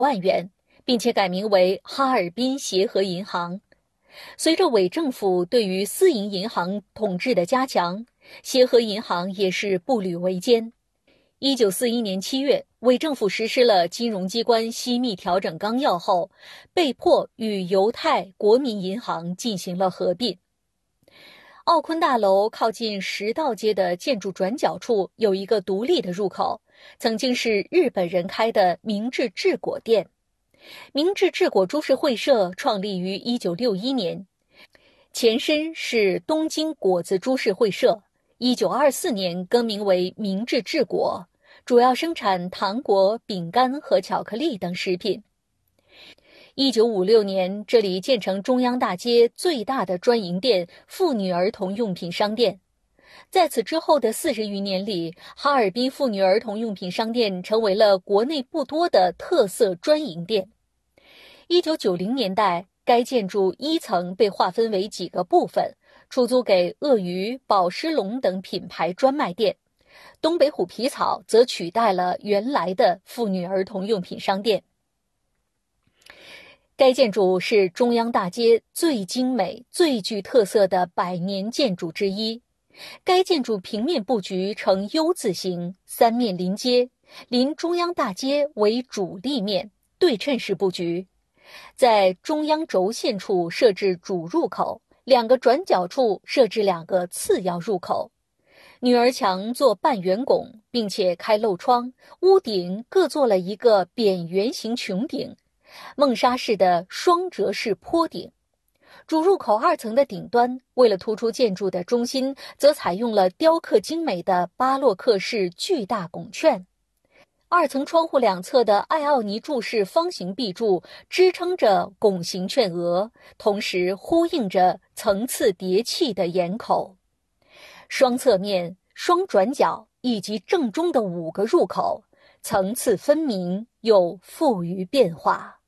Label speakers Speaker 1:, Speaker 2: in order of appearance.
Speaker 1: 万元，并且改名为哈尔滨协和银行。随着伪政府对于私营银行统治的加强，协和银行也是步履维艰。1941年7月，伪政府实施了金融机关机密调整纲要后，被迫与犹太国民银行进行了合并。奥昆大楼靠近食道街的建筑转角处有一个独立的入口，曾经是日本人开的明治治果店。明治治果株式会社创立于1961年，前身是东京果子株式会社，1924年更名为明治治果，主要生产糖果、饼干和巧克力等食品。1956年，这里建成中央大街最大的专营店妇女儿童用品商店。在此之后的40余年里，哈尔滨妇女儿童用品商店成为了国内不多的特色专营店。1990年代，该建筑一层被划分为几个部分，出租给鳄鱼、宝狮龙等品牌专卖店。东北虎皮草则取代了原来的妇女儿童用品商店。该建筑是中央大街最精美、最具特色的百年建筑之一。该建筑平面布局呈 U 字形，三面临街，临中央大街为主立面，对称式布局。在中央轴线处设置主入口，两个转角处设置两个次要入口。女儿墙做半圆拱，并且开漏窗，屋顶各做了一个扁圆形穹顶，梦沙式的双折式坡顶。主入口2层的顶端，为了突出建筑的中心，则采用了雕刻精美的巴洛克式巨大拱券。2层窗户两侧的艾奥尼柱式方形壁柱支撑着拱形券额，同时呼应着层次叠砌的檐口。双侧面、双转角以及正中的5个入口，层次分明又富于变化。